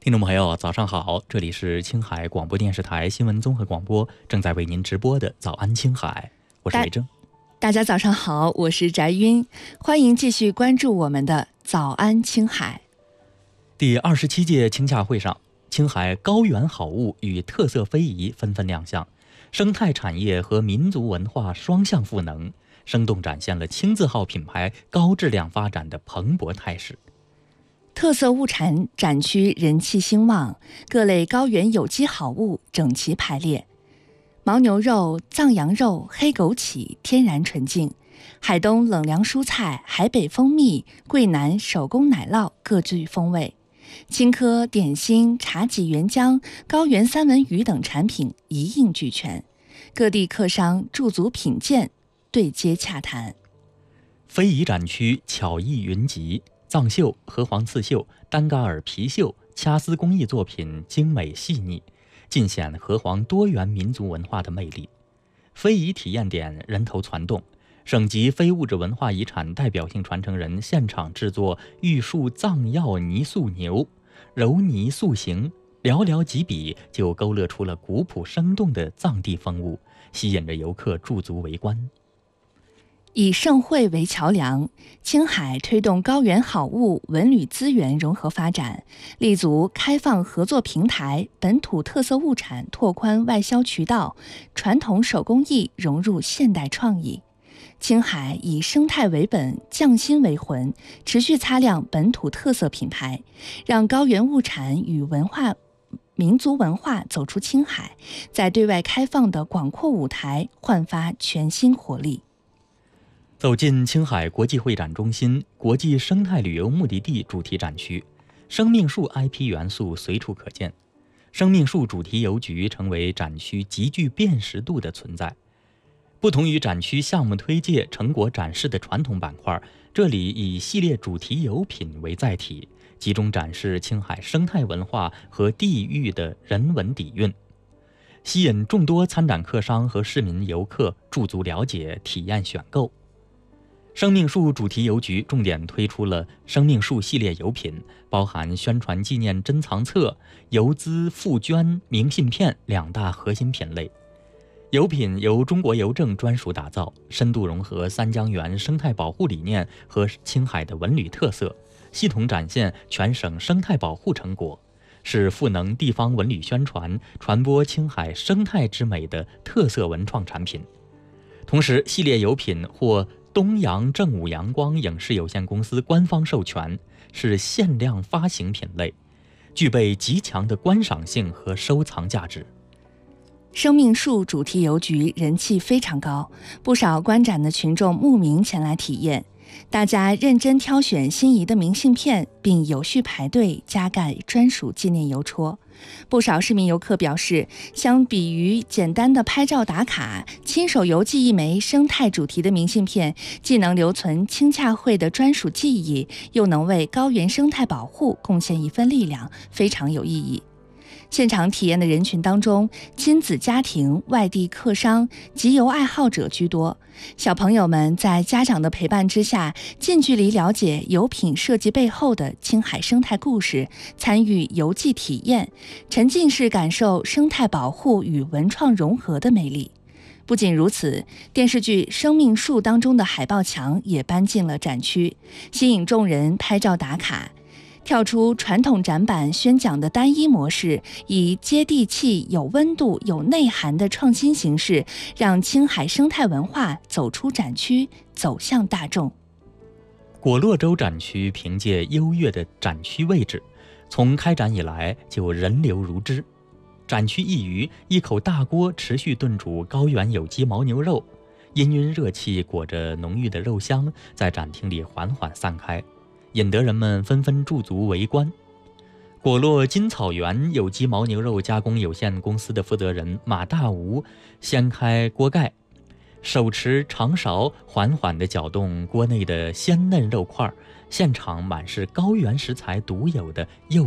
听众朋友，早上好，这里是青海广播电视台新闻综合广播，正在为您直播的早安青海，我是雷正。 大家早上好，我是翟晕，欢迎继续关注我们的早安青海。 第27届青洽会上，青海高原好物与特色非遗纷纷亮相，生态产业和民族文化双向赋能，生动展现了青字号品牌高质量发展的蓬勃态势。 特色物产展区人气兴旺，各类高原有机好物整齐排列，牦牛肉、藏羊肉、黑枸杞天然纯净，海东冷凉蔬菜、海北蜂蜜、桂南手工奶酪各具风味，青稞、点心、茶几原浆、高原三文鱼等产品一应俱全，各地客商驻足品鉴，对接洽谈。 非遗展区巧艺云集，藏绣、河黄刺绣、丹嘎尔皮绣、掐丝工艺作品精美细腻，尽显河黄多元民族文化的魅力。非遗体验点人头攒动，省级非物质文化遗产代表性传承人现场制作玉树藏药泥塑牛，揉泥塑形，寥寥几笔就勾勒出了古朴生动的藏地风物，吸引着游客驻足围观。 以盛会为桥梁，青海推动高原好物文旅资源融合发展，立足开放合作平台，本土特色物产拓宽外销渠道，传统手工艺融入现代创意。青海以生态为本，匠心为魂，持续擦亮本土特色品牌，让高原物产与民族文化走出青海，在对外开放的广阔舞台焕发全新活力。 走进青海国际会展中心国际生态旅游目的地主题展区，生命树 IP 元素随处可见，生命树主题邮局成为展区极具辨识度的存在。不同于展区项目推介、成果展示的传统板块，这里以系列主题邮品为载体，集中展示青海生态文化和地域的人文底蕴，吸引众多参展客商和市民游客驻足了解、体验选购。生命树主题邮局重点推出了生命树系列邮品，包含宣传纪念珍藏册、邮资附捐、明信片两大核心品类。邮品由中国邮政专属打造，深度融合三江源生态保护理念和青海的文旅特色，系统展现全省生态保护成果，是赋能地方文旅宣传、传播青海生态之美的特色文创产品。同时，系列邮品获东阳正午阳光影视有限公司官方授权，是限量发行品类，具备极强的观赏性和收藏价值。 生命树主题邮局人气非常高，不少观展的群众慕名前来体验，大家认真挑选心仪的明信片，并有序排队加盖专属纪念邮戳。不少市民游客表示，相比于简单的拍照打卡，亲手邮寄一枚生态主题的明信片，既能留存青洽会的专属记忆，又能为高原生态保护贡献一份力量，非常有意义。现场体验的人群当中，亲子家庭、外地客商、集邮爱好者居多。小朋友们在家长的陪伴之下，近距离了解邮品设计背后的青海生态故事，参与邮寄体验，沉浸式感受生态保护与文创融合的魅力。不仅如此，电视剧《生命树》当中的海报墙也搬进了展区，吸引众人拍照打卡。跳出传统展板宣讲的单一模式，以接地气、有温度、有内涵的创新形式，让青海生态文化走出展区，走向大众。 果洛州展区凭借优越的展区位置，从开展以来就人流如织。展区一隅，一口大锅持续炖煮高原有机牦牛肉，氤氲热气裹着浓郁的肉香，在展厅里缓缓散开，引得人们纷纷驻足围观。果洛金草原有机牦牛肉加工有限公司的负责人马大吴掀开锅盖，手持长勺缓缓地搅动锅内的鲜嫩肉块，现场满是高原食材独有的诱